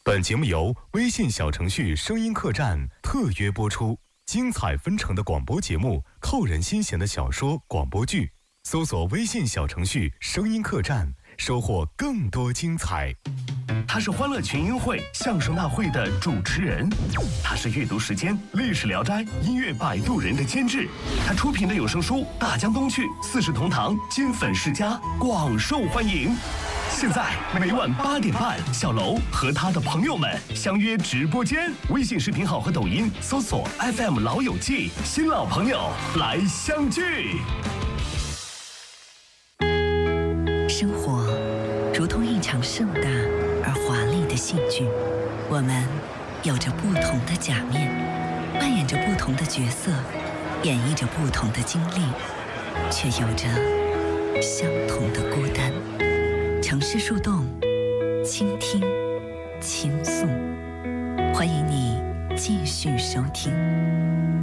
本节目由微信小程序声音客栈特约播出，精彩纷呈的广播节目，扣人心弦的小说、广播剧，搜索微信小程序声音客栈，收获更多精彩。 他是欢乐群英会相声大会的主持人，他是阅读时间历史聊斋音乐摆渡人的监制，他出品的有声书《大江东去》四世同堂金粉世家广受欢迎。现在每晚8点半，小楼和他的朋友们相约直播间，微信视频号和抖音搜索 FM 老友记，新老朋友来相聚。 生活如同一场盛大而华丽的戏剧，我们有着不同的假面，扮演着不同的角色，演绎着不同的经历，却有着相同的孤单。城市树洞，倾听，倾诉，欢迎你继续收听。